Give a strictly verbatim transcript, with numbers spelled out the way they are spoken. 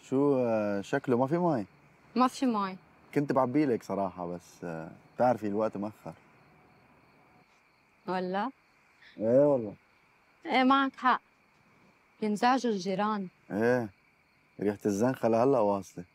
شو آه، شكله ما في مي؟ ما في مي. كنت بعبي لك صراحة بس آه، بتعرفي الوقت مأخر. ولا؟ ايه والله. ايه معك حق، بينزعجوا الجيران. ايه، ريحة الزنخة لهلا واصلة.